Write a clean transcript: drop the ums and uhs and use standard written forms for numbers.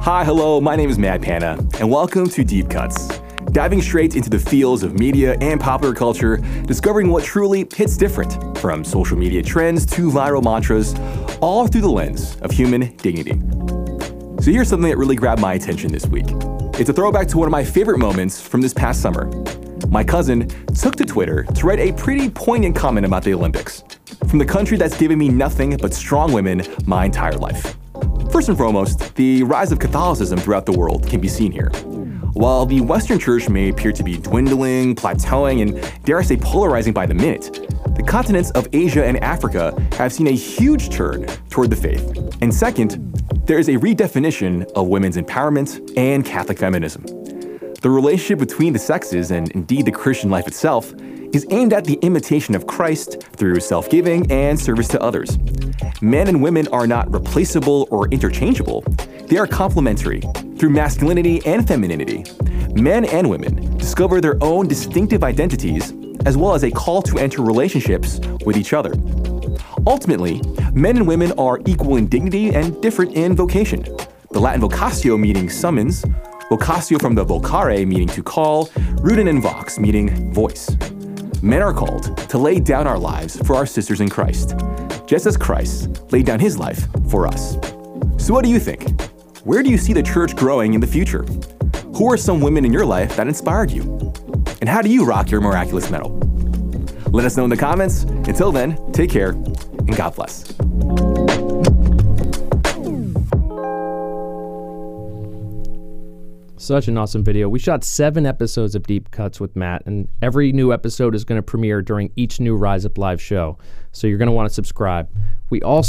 Hi, hello, my name is Matt Panna, and welcome to Deep Cuts. Diving straight into the fields of media and popular culture, discovering what truly hits different, from social media trends to viral mantras, all through the lens of human dignity. So here's something that really grabbed my attention this week. It's a throwback to one of my favorite moments from this past summer. My cousin took to Twitter to write a pretty poignant comment about the Olympics, from the country that's given me nothing but strong women my entire life. First and foremost, the rise of Catholicism throughout the world can be seen here. While the Western Church may appear to be dwindling, plateauing, and dare I say polarizing by the minute, the continents of Asia and Africa have seen a huge turn toward the faith. And second, there is a redefinition of women's empowerment and Catholic feminism. The relationship between the sexes, and indeed the Christian life itself, is aimed at the imitation of Christ through self-giving and service to others. Men and women are not replaceable or interchangeable. They are complementary. Through masculinity and femininity, men and women discover their own distinctive identities, as well as a call to enter relationships with each other. Ultimately, men and women are equal in dignity and different in vocation. The Latin vocatio meaning summons, vocatio from the vocare meaning to call, rooted in vox meaning voice. Men are called to lay down our lives for our sisters in Christ, just as Christ laid down his life for us. So what do you think? Where do you see the church growing in the future? Who are some women in your life that inspired you? And how do you rock your miraculous medal? Let us know in the comments. Until then, take care and God bless. Such an awesome video. We shot 7 episodes of Deep Cuts with Matt, and every new episode is going to premiere during each new Rise Up Live show. So you're going to want to subscribe. We also